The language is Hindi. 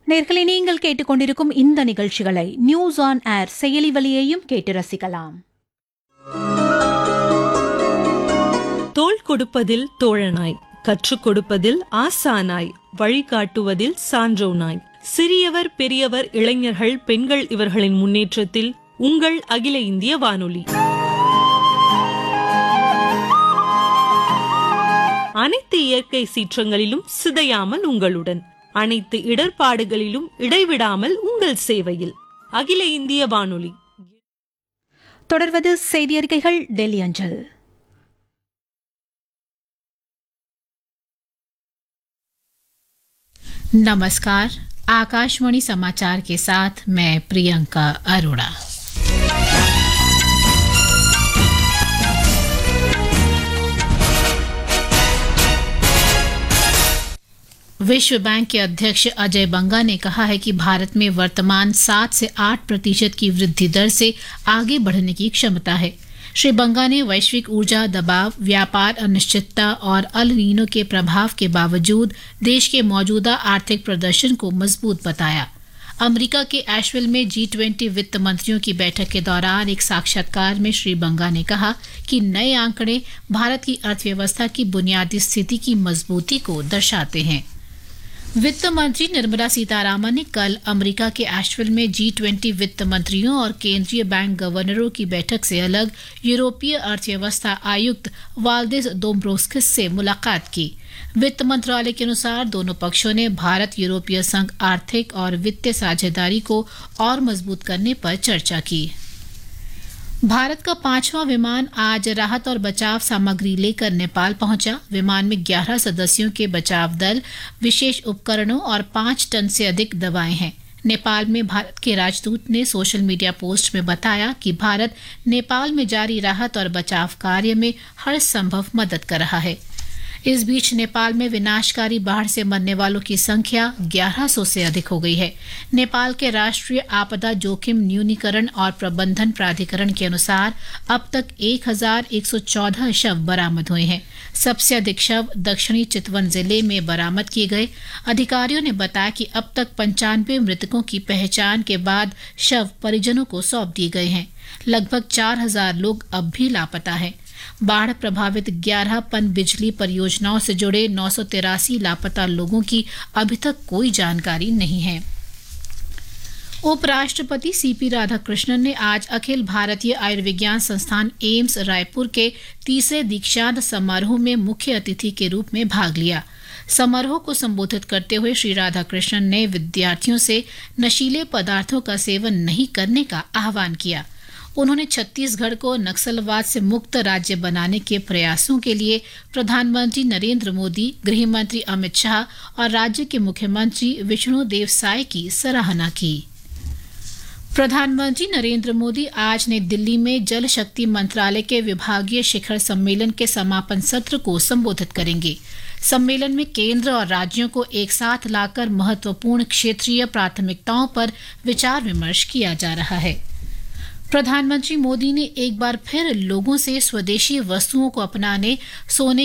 நேயர்களே, நீங்கள் கேட்டுக்கொண்டிருக்கும் இந்த நிகழ்ச்சிகளை நியூஸ் ஆன் ஏர் செயலி வழியையும் கேட்டு ரசிக்கலாம். தோள் கொடுப்பதில் தோழனாய், கற்றுக் கொடுப்பதில் ஆசானாய், வழிகாட்டுவதில் சான்றோனாய், சிறியவர் பெரியவர் இளைஞர்கள் பெண்கள் இவர்களின் முன்னேற்றத்தில் உங்கள் அகில இந்திய வானொலி. அனைத்து இயற்கை சீற்றங்களிலும் சிதையாமல் உங்களுடன், அனைத்து இடர்பாடுகளிலும் இடைவிடாமல் உங்கள் சேவையில் அகில இந்திய வானொலி. தொடர்வது செய்தியறிக்கைகள் டெல்லி அஞ்சல். नमस्कार, आकाशवाणी समाचार के साथ मैं प्रियंका अरोड़ा। विश्व बैंक के अध्यक्ष अजय बंगा ने कहा है कि भारत में वर्तमान 7 से 8% की वृद्धि दर से आगे बढ़ने की क्षमता है। श्री बंगा ने वैश्विक ऊर्जा दबाव, व्यापार अनिश्चितता और अल नीनो के प्रभाव के बावजूद देश के मौजूदा आर्थिक प्रदर्शन को मजबूत बताया। अमेरिका के एशविल में G20 वित्त मंत्रियों की बैठक के दौरान एक साक्षात्कार में श्री बंगा ने कहा कि नए आंकड़े भारत की अर्थव्यवस्था की बुनियादी स्थिति की मजबूती को दर्शाते हैं। वित्त मंत्री निर्मला सीतारामन ने कल अमेरिका के एशविल में G20 वित्त मंत्रियों और केंद्रीय बैंक गवर्नरों की बैठक से अलग यूरोपीय अर्थव्यवस्था आयुक्त वाल्डिस डोम्ब्रोवस्किस से मुलाकात की। वित्त मंत्रालय के अनुसार दोनों पक्षों ने भारत यूरोपीय संघ आर्थिक और वित्तीय साझेदारी को और मजबूत करने पर चर्चा की। भारत का 5वां विमान आज राहत और बचाव सामग्री लेकर नेपाल पहुंचा। विमान में 11 सदस्यों के बचाव दल, विशेष उपकरणों और 5 टन से अधिक दवाएं हैं। नेपाल में भारत के राजदूत ने सोशल मीडिया पोस्ट में बताया कि भारत नेपाल में जारी राहत और बचाव कार्य में हर संभव मदद कर रहा है। इस बीच नेपाल में विनाशकारी बाढ़ से मरने वालों की संख्या 1100 से अधिक हो गई है। नेपाल के राष्ट्रीय आपदा जोखिम न्यूनीकरण और प्रबंधन प्राधिकरण के अनुसार अब तक 1114 शव बरामद हुए हैं। सबसे अधिक शव दक्षिणी चितवन जिले में बरामद किए गए। अधिकारियों ने बताया कि अब तक 95 मृतकों की पहचान के बाद शव परिजनों को सौंप दिए गए हैं। लगभग 4000 लोग अब भी लापता हैं। बाढ़ प्रभावित 11 पनबिजली परियोजनाओं से जुड़े 983 लापता लोगों की अभी तक कोई जानकारी नहीं है। उपराष्ट्रपति सीपी राधाकृष्णन ने आज अखिल भारतीय आयुर्विज्ञान संस्थान एम्स रायपुर के 3रे दीक्षांत समारोह में मुख्य अतिथि के रूप में भाग लिया। समारोह को संबोधित करते हुए श्री राधाकृष्णन ने विद्यार्थियों से नशीले पदार्थों का सेवन नहीं करने का आह्वान किया। उन्होंने छत्तीसगढ़ को नक्सलवाद से मुक्त राज्य बनाने के प्रयासों के लिए प्रधानमंत्री नरेंद्र मोदी, गृह मंत्री अमित शाह और राज्य के मुख्यमंत्री विष्णुदेव साय की सराहना की। प्रधानमंत्री नरेंद्र मोदी आज नई दिल्ली में जल शक्ति मंत्रालय के विभागीय शिखर सम्मेलन के समापन सत्र को संबोधित करेंगे। सम्मेलन में केंद्र और राज्यों को एक साथ लाकर महत्वपूर्ण क्षेत्रीय प्राथमिकताओं पर विचार विमर्श किया जा रहा है। प्रधानमंत्री मोदी ने एक बार फिर लोगों से स्वदेशी वस्तुओं को अपनाने, सोने